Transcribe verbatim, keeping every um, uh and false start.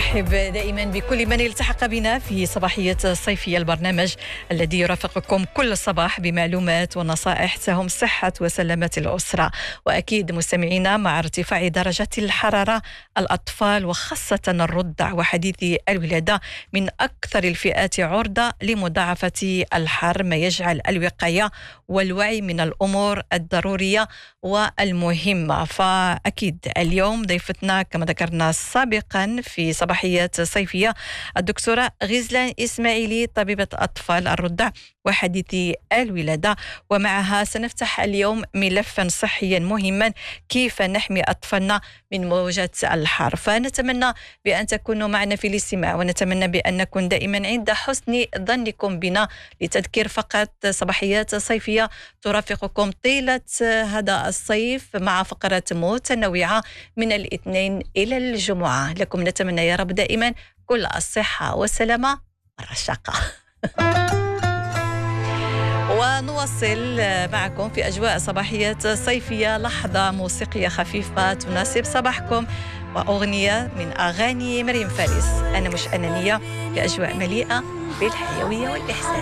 نرحب دائما بكل من التحق بنا في صباحية الصيفية، البرنامج الذي يرافقكم كل صباح بمعلومات ونصائح تهم صحة وسلامة الأسرة. وأكيد مستمعينا، مع ارتفاع درجة الحرارة، الأطفال وخاصة الرضع وحديثي الولادة من أكثر الفئات عرضة لمضاعفة الحر، ما يجعل الوقاية والوعي من الأمور الضرورية والمهمة. فأكيد اليوم ضيفتنا كما ذكرنا سابقا في صباحية صيفية الدكتورة غزلان إسماعيلي، طبيبة أطفال الرضع وحديثي الولادة، ومعها سنفتح اليوم ملفا صحيا مهما: كيف نحمي أطفالنا من موجات الحر. فنتمنى بأن تكونوا معنا في الاستماع، ونتمنى بأن نكون دائما عند حسن ظنكم بنا. لتذكير فقط، صباحيات صيفية ترافقكم طيلة هذا الصيف مع فقرات متنوعة من الاثنين إلى الجمعة. لكم نتمنى يا رب دائما كل الصحة والسلامة والرشاقة. ونواصل معكم في أجواء صباحية صيفية، لحظة موسيقية خفيفة تناسب صباحكم، وأغنية من أغاني مريم فارس. أنا مش أنانية، في أجواء مليئة بالحيوية والإحساس.